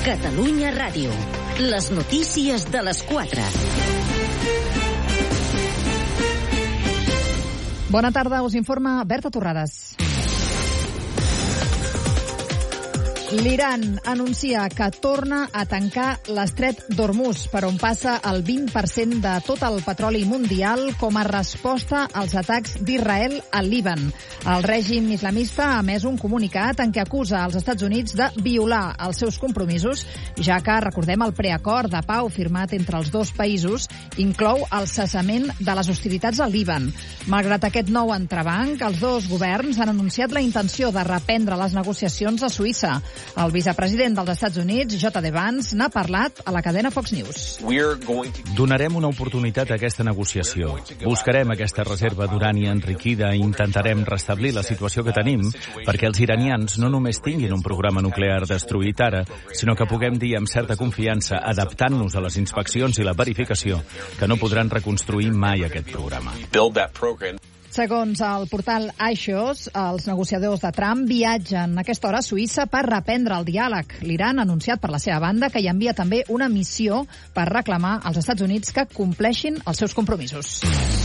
Catalunya Ràdio. Les notícies de les 4. Bona tarda, us informa Berta Torrades. L'Iran anuncia que torna a tancar l'estret d'Hormuz, per on passa el 20% de tot el petroli mundial com a resposta als atacs d'Israel al Líban. El règim islamista ha emès un comunicat en què acusa als Estats Units de violar els seus compromisos, ja que, recordem, el preacord de pau firmat entre els dos països inclou el cessament de les hostilitats al Líban. Malgrat aquest nou entrebanc, els dos governs han anunciat la intenció de reprendre les negociacions a Suïssa. El vicepresident dels Estats Units, J.D. Vance, n'ha parlat a la cadena Fox News. Donarem una oportunitat a aquesta negociació. Buscarem aquesta reserva d'urani enriquida i intentarem restablir la situació que tenim perquè els iranians no només tinguin un programa nuclear destruït ara, sinó que puguem dir amb certa confiança, adaptant-nos a les inspeccions i la verificació, que no podran reconstruir mai aquest programa. Segons el portal Axios, els negociadors de Trump viatgen a aquesta hora a Suïssa per reprendre el diàleg. L'Iran ha anunciat per la seva banda que hi envia també una missió per reclamar als Estats Units que compleixin els seus compromisos.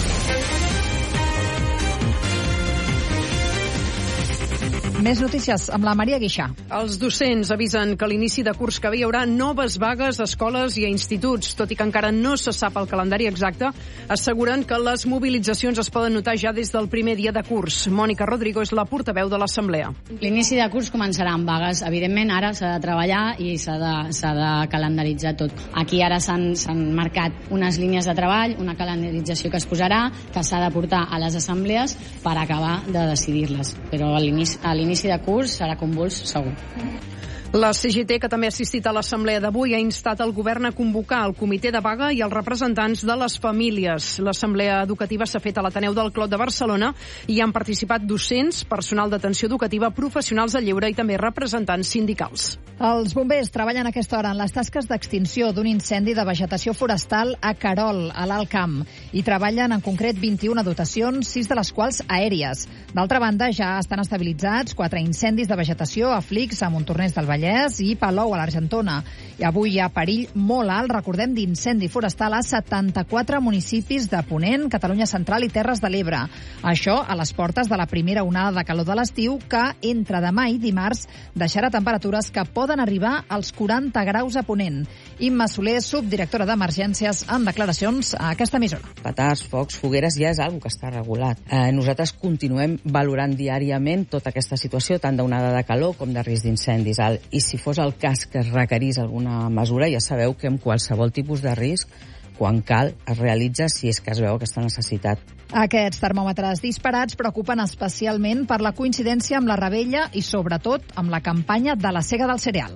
Més notícies amb la Maria Guixà. Els docents avisen que a l'inici de curs que ve hi haurà noves vagues a escoles i a instituts. Tot i que encara no se sap el calendari exacte, asseguren que les mobilitzacions es poden notar ja des del primer dia de curs. Mònica Rodrigo és la portaveu de l'Assemblea. L'inici de curs començarà amb vagues. Evidentment, ara s'ha de treballar i s'ha de calendaritzar tot. Aquí ara s'han marcat unes línies de treball, una calendarització que es posarà, que s'ha de portar a les assemblees per acabar de decidir-les. Però a l'inici de curs serà convuls, segur. La CGT, que també ha assistit a l'assemblea d'avui, ha instat el govern a convocar el comitè de vaga i els representants de les famílies. L'assemblea educativa s'ha fet a l'Ateneu del Clot de Barcelona i hi han participat docents, personal d'atenció educativa, professionals de lleure i també representants sindicals. Els bombers treballen a aquesta hora en les tasques d'extinció d'un incendi de vegetació forestal a Querol, a l'Alt Camp. Hi treballen en concret 21 dotacions, 6 de les quals aèries. D'altra banda, ja estan estabilitzats 4 incendis de vegetació a Flix, a Montornès del Vallès i Palou, a l'Argentona. I avui hi ha perill molt alt, recordem, d'incendi forestal a 74 municipis de Ponent, Catalunya Central i Terres de l'Ebre. Això a les portes de la primera onada de calor de l'estiu que, entre demà i dimarts, deixarà temperatures que poden arribar als 40 graus a Ponent. Imma Soler, subdirectora d'Emergències, en declaracions a aquesta emissora. Petards, focs, fogueres, ja és algo que està regulat. Nosaltres continuem valorant diàriament tota aquesta situació, tant d'onada de calor com de risc d'incendis. I si fos el cas que es requerís alguna mesura, ja sabeu que amb qualsevol tipus de risc, quan cal, es realitza si és que es veu aquesta necessitat. Aquests termòmetres disparats preocupen especialment per la coincidència amb la revetlla i, sobretot, amb la campanya de la sega del cereal.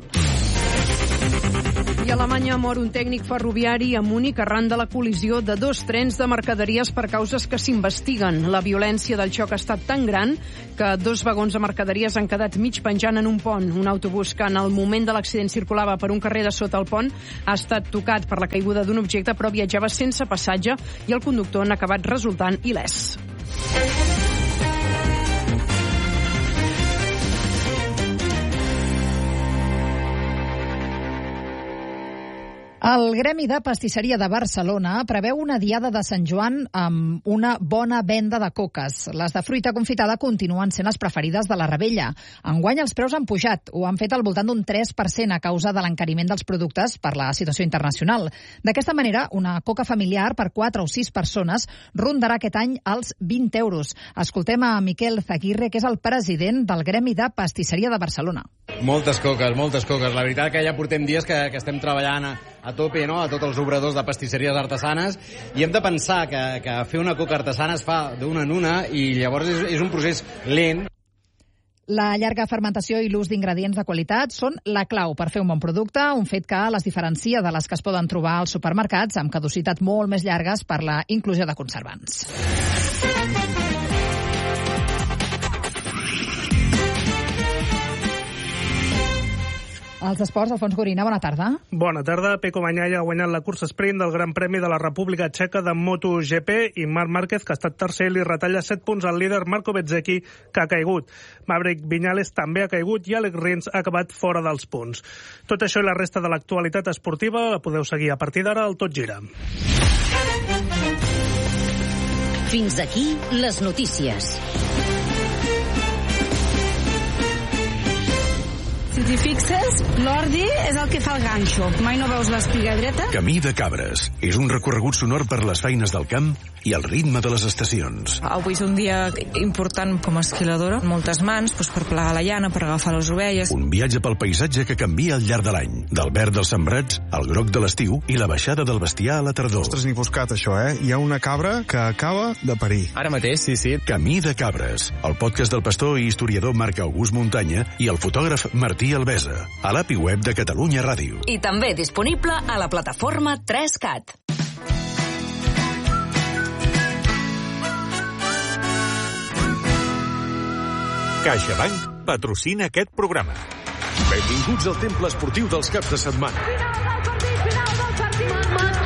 I a Alemanya mor un tècnic ferroviari a Múnich arran de la col·lisió de 2 trens de mercaderies per causes que s'investiguen. La violència del xoc ha estat tan gran que 2 vagons de mercaderies han quedat mig penjant en un pont. Un autobús que en el moment de l'accident circulava per un carrer de sota el pont ha estat tocat per la caiguda d'un objecte, però viatjava sense passatge i el conductor n'ha acabat resultant il·lès. El Gremi de Pastisseria de Barcelona preveu una diada de Sant Joan amb una bona venda de coques. Les de fruita confitada continuen sent les preferides de la Rebella. Enguany els preus han pujat, ho han fet al voltant d'un 3% a causa de l'encariment dels productes per la situació internacional. D'aquesta manera, una coca familiar per 4 o 6 persones rondarà aquest any els 20 euros. Escoltem a Miquel Zaguirre, que és el president del Gremi de Pastisseria de Barcelona. Moltes coques, moltes coques. La veritat que ja portem dies que estem treballant a tope, no?, a tots els obradors de pastisseries artesanes, i hem de pensar que fer una coca artesana es fa d'una en una i llavors és un procés lent. La llarga fermentació i l'ús d'ingredients de qualitat són la clau per fer un bon producte, un fet que les diferencia de les que es poden trobar als supermercats amb caducitat molt més llargues per la inclusió de conservants. Els esports, Alfons Gorina, bona tarda. Bona tarda. Pecco Bagnaia ha guanyat la cursa sprint del Gran Premi de la República Txeca de MotoGP i Marc Márquez, que ha estat tercer, li retalla 7 punts al líder Marco Bezzecchi, que ha caigut. Maverick Viñales també ha caigut i Alex Rins ha acabat fora dels punts. Tot això i la resta de l'actualitat esportiva la podeu seguir a partir d'ara al Tot Gira. Fins aquí les notícies. Si t'hi fixes, l'ordi és el que fa el ganxo. Mai no veus l'espiga dreta? Camí de Cabres. És un recorregut sonor per les feines del camp i el ritme de les estacions. Avui és un dia important com a esquiladora. Moltes mans per plegar la llana, per agafar les ovelles. Un viatge pel paisatge que canvia al llarg de l'any. Del verd dels sembrats al groc de l'estiu i la baixada del bestiar a la tardor. Ostres, n'hi buscat, això, Hi ha una cabra que acaba de parir. Ara mateix, sí. Camí de Cabres. El podcast del pastor i historiador Marc August Muntanya i el fotògraf Martí Albesa. A l'API web de Catalunya Ràdio. I també disponible a la plataforma 3CAT. CaixaBank patrocina aquest programa. Benvinguts al temple esportiu dels caps de setmana. Final del partit.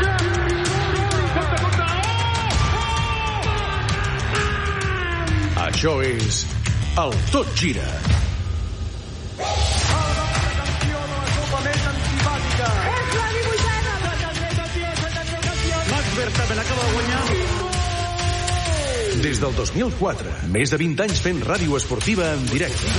Això és el Tot Gira. És la 18a. Max Verstappen acaba de guanyar. Des del 2004, més de 20 anys fent ràdio esportiva en directe.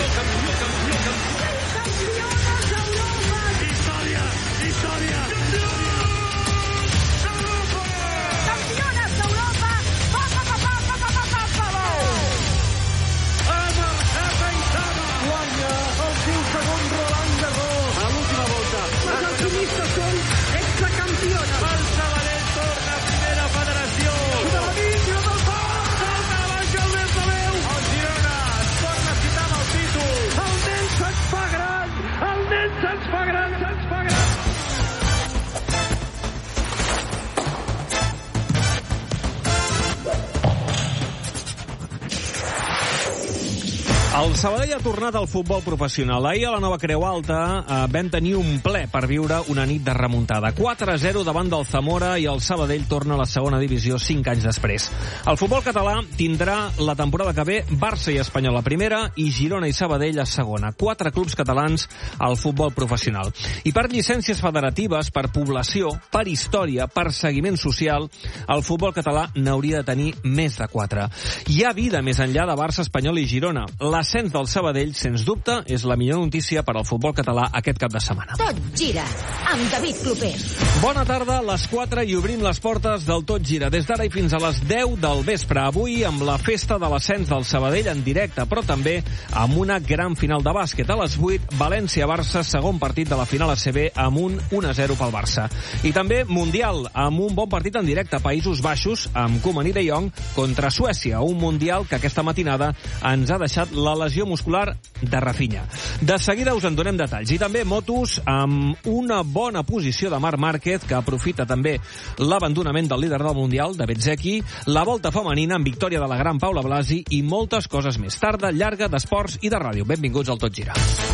El Sabadell ha tornat al futbol professional. Ahir a la Nova Creu Alta vam tenir un ple per viure una nit de remuntada. 4-0 davant del Zamora i el Sabadell torna a la segona divisió 5 anys després. El futbol català tindrà la temporada que ve Barça i Espanyol a primera i Girona i Sabadell a segona. 4 clubs catalans al futbol professional. I per llicències federatives, per població, per història, per seguiment social, el futbol català n'hauria de tenir més de 4. Hi ha vida més enllà de Barça, Espanyol i Girona. L'ascens del Sabadell, sens dubte, és la millor notícia per al futbol català aquest cap de setmana. Tot gira amb David Clopés. Bona tarda, a les 4 i obrim les portes del Tot Gira. Des d'ara i fins a les 10 del vespre. Avui amb la festa de l'ascens del Sabadell en directe, però també amb una gran final de bàsquet. A les 8, València-Barça, segon partit de la final ACB amb un 1-0 pel Barça. I també Mundial, amb un bon partit en directe a Països Baixos, amb Koeman i De Jong contra Suècia. Un Mundial que aquesta matinada ens ha deixat la lesió muscular de Rafinha. De seguida us en donem detalls. I també motos amb una bona posició de Marc Márquez, que aprofita també l'abandonament del líder del Mundial, de Bezzecchi, la volta femenina amb victòria de la gran Paula Blasi i moltes coses més. Tarda llarga d'esports i de ràdio. Benvinguts al Tot Gira.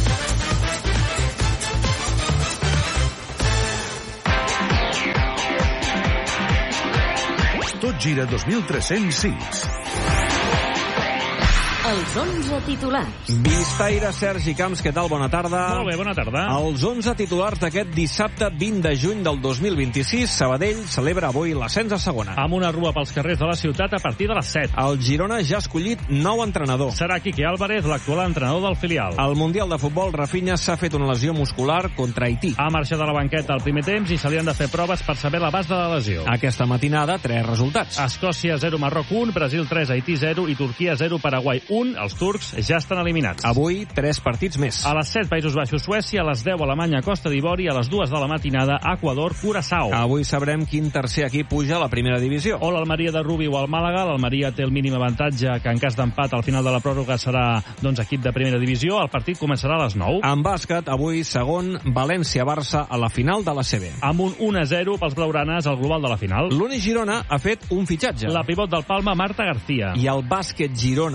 Tot Gira 2306. Els 11 titulars. Vistaire, Sergi Camps, què tal? Bona tarda. Molt bé, bona tarda. Els 11 titulars d'aquest dissabte 20 de juny del 2026. Sabadell celebra avui l'ascens a segona. Amb una rua pels carrers de la ciutat a partir de les 7. El Girona ja ha escollit nou entrenador. Serà Quique Álvarez, l'actual entrenador del filial. Al Mundial de Futbol, Rafinha s'ha fet una lesió muscular contra Haití. Ha marxat a la banqueta al primer temps i se li han de fer proves per saber l'abast de la lesió. Aquesta matinada, 3 resultats. Escòcia 0, Marroc 1, Brasil 3, Haití 0 i Turquia 0, Paraguai 1. Els turcs ja estan eliminats. Avui, 3 partits més. A les 7, Països Baixos, Suècia, a les 10, Alemanya, Costa d'Ivori, a les 2 de la matinada, Equador, Curaçao. Avui sabrem quin tercer equip puja a la primera divisió. O l'Almeria de Rubi o el Màlaga. L'Almeria té el mínim avantatge, que en cas d'empat al final de la pròrroga serà equip de primera divisió. El partit començarà a les 9. En bàsquet, avui segon València-Barça a la final de la CB. Amb un 1-0 pels blaugranes al global de la final. L'Uni Girona ha fet un fitxatge. La pivot del Palma, Marta García. I el bàsquet Girona, el masculí,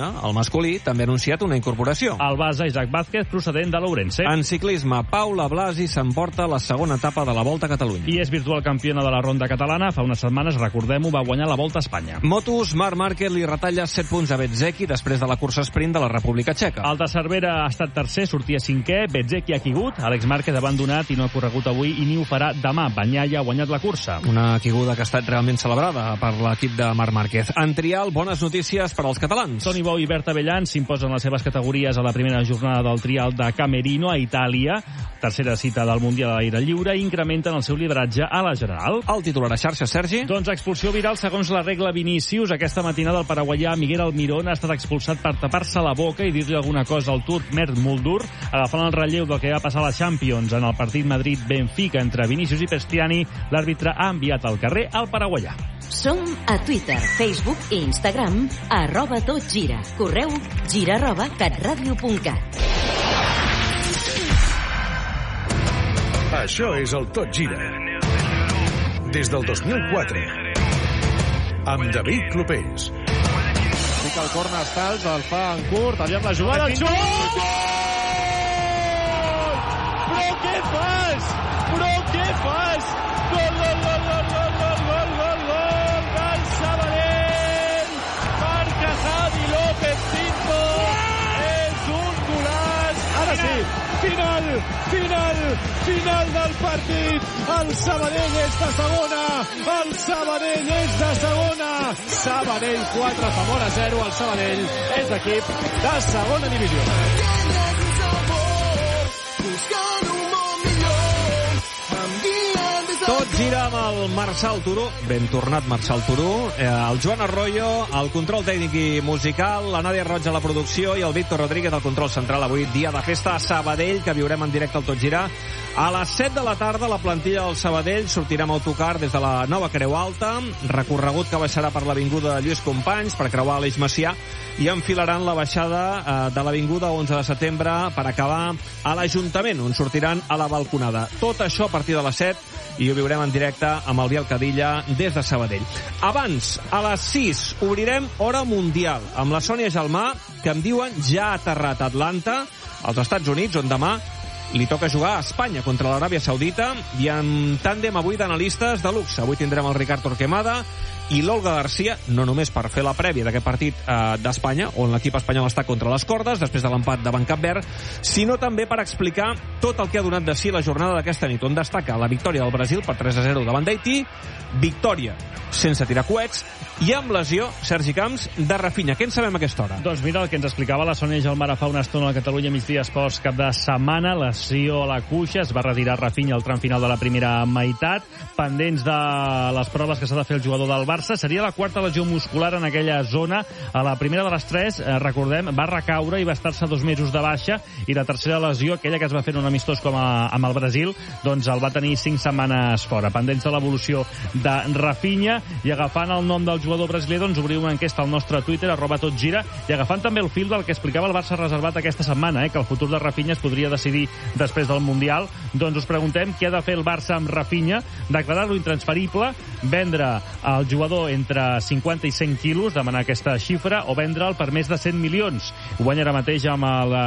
masculí també ha anunciat una incorporació. El base Isaac Vázquez, procedent de l'Ourense. En ciclisme, Paula Blasi s'emporta la segona etapa de la Volta a Catalunya. I és virtual campiona de la ronda catalana. Fa unes setmanes, recordem-ho, va guanyar la Volta a Espanya. Motos, Marc Márquez li retalla 7 punts a Bezzecchi després de la cursa sprint de la República Txeca. El de Cervera ha estat tercer, sortia cinquè. Bezzecchi ha quigut. Àlex Márquez ha abandonat i no ha corregut avui i ni ho farà demà. Bagnaia ha guanyat la cursa. Una quiguda que ha estat realment celebrada per l'equip de Marc Márquez. En trial, bones notícies per als catalans. Toni Bou i Berta Bellán s'imposen les seves categories a la primera jornada del trial de Camerino a Itàlia. Tercera cita del Mundial a l'aire lliure i incrementen el seu lideratge a la general. El titular a xarxa, Sergi? Doncs expulsió viral segons la regla Vinícius. Aquesta matinada el paraguaià Miguel Almirón ha estat expulsat per tapar-se la boca i dir-li alguna cosa al turc Mert Muldur, agafant el relleu del que va passar a la Champions en el partit Madrid-Benfica entre Vinícius i Pestiani. L'àrbitre ha enviat al carrer al paraguaià. Som a Twitter, Facebook i Instagram @totgira. Correu gira@catradio.cat. Això és el Tot Gira. Des del 2004. Amb David Clopés. Fica el corner Stals, el fa en curt, aviam la jugada, el xut! Gol! Però què fas? Però què fas? Gol, gol, gol, gol, gol, gol, gol, gol, gol del Sabadell! Marca Javi López Pinto! És un golaç! Ara sí! Final del partit. El Sabadell és de segona. El Sabadell és de segona. Sabadell 4, Zamora 0. El Sabadell és equip de segona divisió. Tot gira amb el Marçal Turó, ben tornat Marçal Turó, el Joan Arroyo, el control tècnic i musical, la Nàdia Roig a la producció i el Víctor Rodríguez al control central. Avui dia de festa a Sabadell, que viurem en directe al Tot Gira. A les 7 de la tarda la plantilla del Sabadell sortirà amb autocar des de la nova Creu Alta, recorregut que baixarà per l'avinguda de Lluís Companys per creuar l'Eix Macià i enfilaran la baixada de l'avinguda 11 de setembre per acabar a l'Ajuntament, on sortiran a la balconada. Tot això a partir de les 7 i ho viurem en directe amb el Biel Cadilla des de Sabadell. Abans, a les 6, obrirem Hora Mundial amb la Sònia Gelmà, que em diuen ja ha aterrat a Atlanta, als Estats Units, on demà li toca jugar a Espanya contra l'Aràbia Saudita, i en tàndem avui d'analistes de luxe. Avui tindrem el Ricard Torquemada i l'Olga Garcia, no només per fer la prèvia d'aquest partit d'Espanya, on l'equip espanyol està contra les cordes, després de l'empat davant Cap Verd, sinó també per explicar tot el que ha donat de si la jornada d'aquesta nit, on destaca la victòria del Brasil per 3-0 davant d'Haití, victòria sense tirar coets, i amb lesió, Sergi Camps, de Rafinha. Què en sabem a aquesta hora? Doncs mira, el que ens explicava la Sònia Gelmara fa una estona a Catalunya Migdia Esports cap de setmana, lesió a la cuixa, es va retirar Rafinha al tram final de la primera meitat, pendents de les proves que s'ha de fer el jugador del Barça. Seria la quarta lesió muscular en aquella zona. A la primera de les tres, recordem, va recaure i va estar-se 2 mesos de baixa, i la tercera lesió, aquella que es va fer en un amistós com amb el Brasil, doncs el va tenir 5 setmanes fora. Pendents de l'evolució de Rafinha, i agafant el nom del jugador brasiler, doncs obrim una enquesta al nostre Twitter, @totgira, i agafant també el fil del que explicava el Barça reservat aquesta setmana, que el futur de Rafinha es podria decidir després del Mundial. Doncs us preguntem què ha de fer el Barça amb Rafinha: declarar-lo intransferible, vendre el jugador entre 50 i 100 quilos, demanar aquesta xifra, o vendre'l per més de 100 milions. Guanya ara mateix amb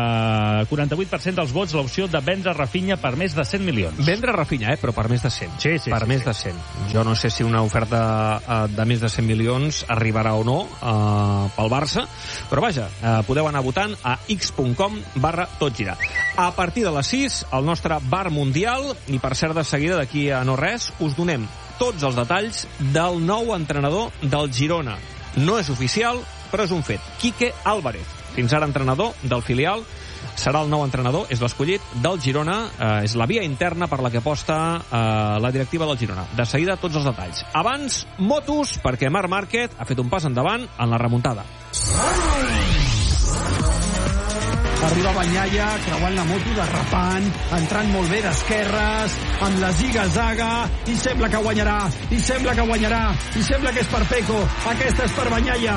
el 48% dels vots l'opció de vendre Rafinha per més de 100 milions. Vendre Rafinha, però per més de 100. Sí, per més de 100. Jo no sé si una oferta de més de 100 milions arribarà o no pel Barça, però vaja, podeu anar votant a x.com/totgira. A partir de les 6, el nostre bar mundial, i per cert de seguida, d'aquí a no res, us donem tots els detalls del nou entrenador del Girona. No és oficial, però és un fet. Quique Álvarez, fins ara entrenador del filial, serà el nou entrenador, és l'escollit del Girona, és la via interna per la que aposta la directiva del Girona. De seguida, tots els detalls. Abans, motos, perquè Marc Márquez ha fet un pas endavant en la remuntada. arriba Bagnaia, creuant la moto, derrapant, entrant molt bé d'esquerres, amb la ziga-zaga, i sembla que guanyarà, i sembla que és per Pecco, aquesta és per Bagnaia,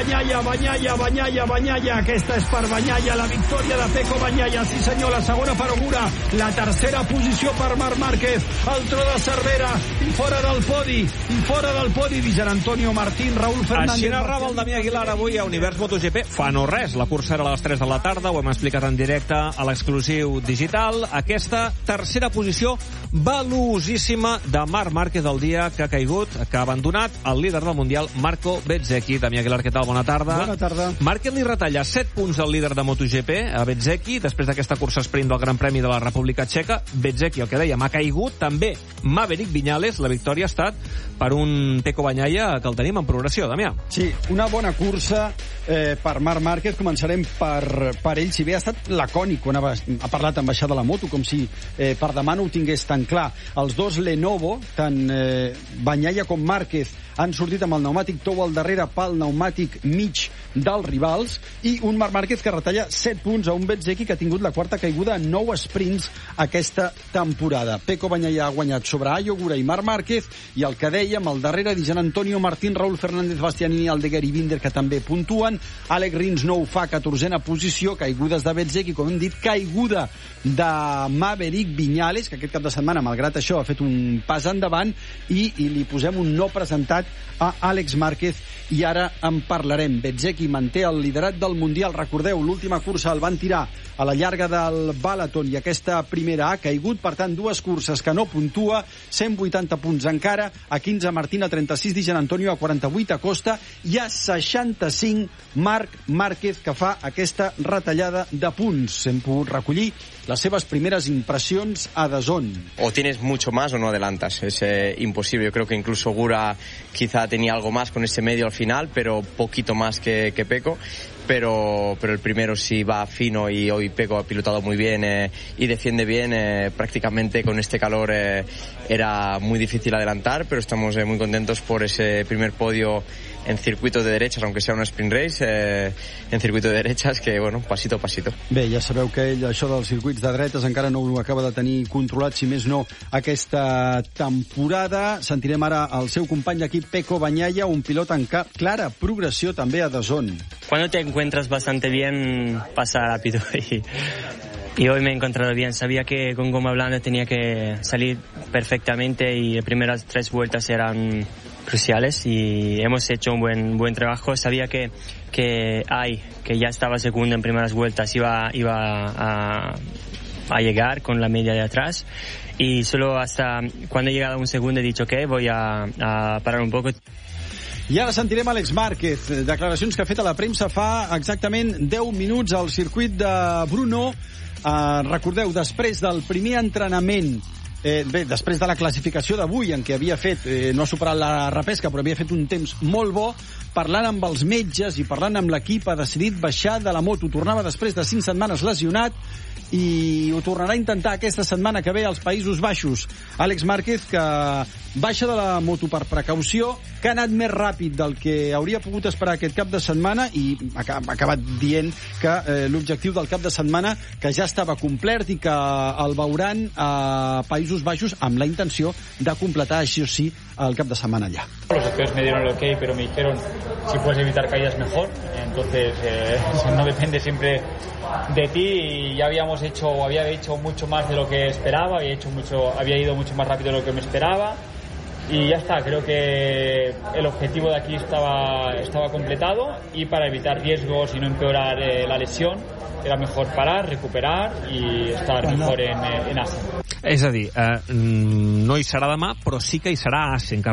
Bagnaia, aquesta és per Bagnaia, la victòria de Pecco Bagnaia, sí senyor, la segona per Ogura, la tercera posició per Marc Márquez, el tro de Cervera, i fora del podi, Di Gianantonio Martín, Raúl Fernández... Així narrava el Damià Aguilar avui a Univers MotoGP. Fa no res, la cursa era a les 3 de la tarda, ho hem explicat en directe a l'exclusiu digital. Aquesta tercera posició valuosíssima de Marc Márquez el dia que ha caigut, que ha abandonat el líder del Mundial, Marco Bezzecchi. Damià Aguilar, què tal? Bona tarda. Bona tarda. Márquez li retalla 7 punts al líder de MotoGP, a Bezzecchi, després d'aquesta cursa sprint del Gran Premi de la República Txeca. Bezzecchi, el que dèiem, ha caigut. També Maverick Viñales, la victòria ha estat per un Pecco Bagnaia que el tenim en progressió, Damià. Sí, una bona cursa per Marc Márquez. Començarem per ell, si bé ha estat lacònic quan ha parlat en baixar de la moto, com si per demà no ho tingués tan clar. Els dos Lenovo, tant Bagnaia com Márquez, han sortit amb el pneumàtic tou al darrere pel pneumàtic mig dels rivals, i un Marc Márquez que retalla 7 punts a un Bezzecchi que ha tingut la quarta caiguda en 9 sprints aquesta temporada. Pecco Bagnaia ha guanyat sobre Ai Ogura i Marc Márquez, i el que dèiem, al darrere Di Gianantonio Martín, Raúl Fernández, Bastianini, Aldeguer i Binder, que també puntuen. Àlex Rins no ho fa, 14a posició, caigudes de Bezzecchi, com hem dit, caiguda de Maverick Viñales, que aquest cap de setmana, malgrat això, ha fet un pas endavant, i li posem un no presentat a Àlex Márquez, i ara en parlarem. Bezzecchi manté el liderat del Mundial. Recordeu, l'última cursa el van tirar a la llarga del Balaton, i aquesta primera ha caigut, per tant, dues curses que no puntua, 180 punts encara, a 15 Martín, a 36 Di Gianantonio, a 48 Acosta, i a 65 Marc Márquez, que fa aquesta retallada de punts. Hem pogut recollir las seves primeras impresiones a DAZN. O tienes mucho más o no adelantas, es imposible. Yo creo que incluso Ogura quizá tenía algo más con ese medio al final, pero poquito más que Pecco. Pero el primero sí va fino, y hoy Pecco ha pilotado muy bien y defiende bien. Prácticamente con este calor era muy difícil adelantar, pero estamos muy contentos por ese primer podio en circuito de derechas, aunque sea una sprint race, en circuito de derechas, que, bueno, pasito a pasito. Bé, ja sabeu que ell, això dels circuits de dretes, encara no ho acaba de tenir controlat, si més no, aquesta temporada. Sentirem ara el seu company d'equip, Pecco Bagnaia, un pilot en clara progressió també a DAZN. Cuando te encuentras bastante bien, pasa rápido, y hoy me he encontrado bien. Sabía que con goma blanda tenía que salir perfectamente, y las primeras 3 vueltas eran cruciales, y hemos hecho un buen trabajo. Sabía que ya estaba segundo en primeras vueltas, iba a llegar con la media de atrás, y solo hasta cuando he llegado a un segundo he dicho que voy a parar un poco. I ara sentirem Àlex Márquez, declaracions que ha fet a la premsa fa exactament 10 minuts al circuit de Brno. Recordeu, després del primer entrenament, després de la classificació d'avui, en què havia fet, no ha superat la repesca, però havia fet un temps molt bo, parlant amb els metges i parlant amb l'equip, ha decidit baixar de la moto. Tornava després de 5 setmanes lesionat, i ho tornarà a intentar aquesta setmana que ve als Països Baixos. Àlex Márquez, que baixa de la moto per precaució, que ha anat més ràpid del que hauria pogut esperar aquest cap de setmana, i ha acabat dient que l'objectiu del cap de setmana, que ja estava complert, i que el veuran a Països Baixos amb la intenció de completar, això sí, el cap de setmana allà. Los doctores me dieron el ok, pero me dijeron si puedes evitar caídas mejor. Entonces no depende siempre de ti, y ya había hecho mucho más de lo que esperaba, había ido mucho más rápido de lo que me esperaba, y ya está. Creo que el objetivo de aquí estaba completado, y para evitar riesgos y no empeorar la lesión era mejor parar, recuperar y estar mejor en Assen. És a dir, no hi serà demà, però sí que hi serà a Assen, que